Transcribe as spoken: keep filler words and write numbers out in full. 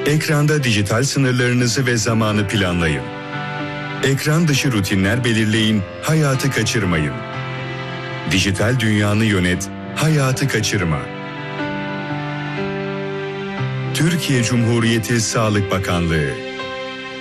Ekranda dijital sınırlarınızı ve zamanı planlayın. Ekran dışı rutinler belirleyin, hayatı kaçırmayın. Dijital dünyanı yönet, hayatı kaçırma. Türkiye Cumhuriyeti Sağlık Bakanlığı